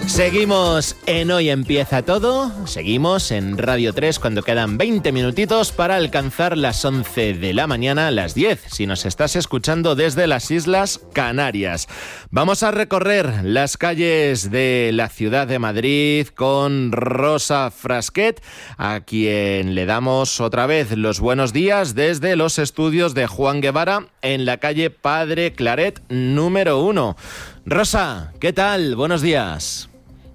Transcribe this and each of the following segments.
Seguimos en Hoy Empieza Todo, seguimos en Radio 3 cuando quedan 20 minutitos para alcanzar las 11 de la mañana, las 10, si nos estás escuchando desde las Islas Canarias. Vamos a recorrer las calles de la ciudad de Madrid con Rosa Frasquet, a quien le damos otra vez los buenos días desde los estudios de Juan Guevara en la calle Padre Claret número 1. Rosa, ¿qué tal? Buenos días.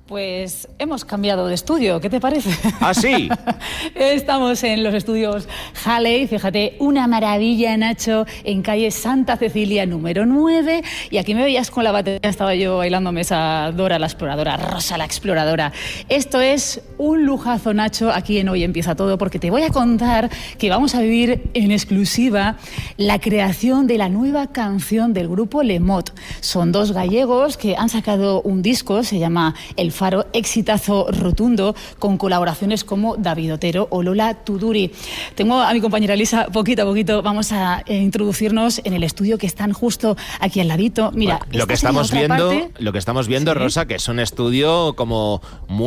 Pues hemos cambiado de estudio, ¿qué te parece? ¿Ah, sí? Estamos en los estudios Halley, fíjate, una maravilla, Nacho, en calle Santa Cecilia número 9, y aquí me veías con la batería, estaba yo bailándome esa Dora la exploradora, Rosa la exploradora. Esto es un lujazo, Nacho, aquí en Hoy Empieza Todo, porque te voy a contar que vamos a vivir en exclusiva la creación de la nueva canción del grupo Le Mot. Son dos gallegos que han sacado un disco, se llama El Faro, exitazo rotundo, con colaboraciones como David Otero o Lola Tuduri. Tengo a mi compañera Elisa, poquito a poquito vamos a introducirnos en el estudio que están justo aquí al ladito. Mira, bueno, lo que estamos viendo, ¿sí? Rosa, que es un estudio como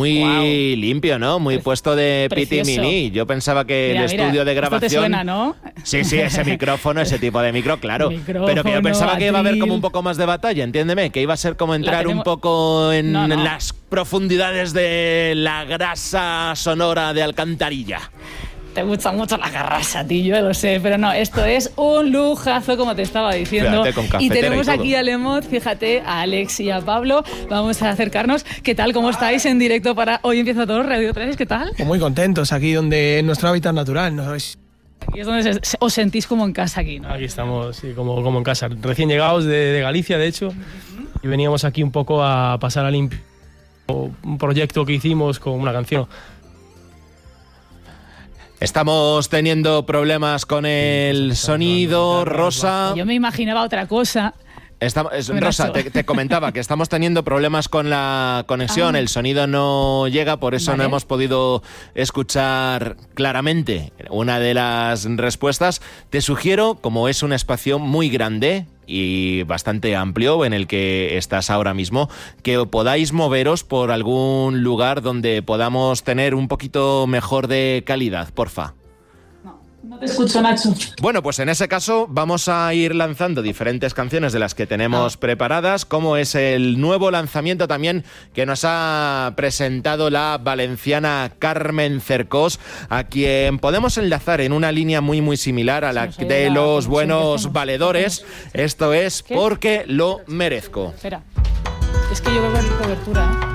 muy limpio, ¿no? Muy puesto de piti mini. Yo pensaba que el estudio de grabación... Esto te suena, ¿no? Sí, ese micrófono, ese tipo de micro, claro. Pero que yo pensaba que iba a haber como un poco más de batalla, entiéndeme, que iba a ser como entrar un poco en las profundidades de la grasa sonora de Alcantarilla. Te gusta mucho la grasa, tío, yo lo sé, pero no, esto es un lujazo, como te estaba diciendo. Y tenemos aquí a Le Mot, fíjate, a Alex y a Pablo. Vamos a acercarnos. ¿Qué tal? ¿Cómo estáis en directo para Hoy Empieza Todo, Radio 3? ¿Qué tal? Muy contentos, aquí donde en nuestro hábitat natural, ¿no sabéis? Aquí es donde os sentís como en casa aquí, ¿no? Aquí estamos, sí, como en casa. Recién llegados de Galicia, de hecho, y veníamos aquí un poco a pasar a limpio un proyecto que hicimos con una canción. Estamos teniendo problemas con el sonido, Rosa. Yo me imaginaba otra cosa. Rosa, te comentaba que estamos teniendo problemas con la conexión, el sonido no llega, por eso no hemos podido escuchar claramente una de las respuestas. Te sugiero, como es un espacio muy grande y bastante amplio en el que estás ahora mismo, que podáis moveros por algún lugar donde podamos tener un poquito mejor de calidad, porfa. No te escucho, Nacho. Bueno, pues en ese caso vamos a ir lanzando diferentes canciones de las que tenemos preparadas, como es el nuevo lanzamiento también que nos ha presentado la valenciana Carmen Cercós, a quien podemos enlazar en una línea muy muy similar a la de los buenos valedores. Esto es Porque lo merezco. Espera, es que yo veo la cobertura, ¿eh?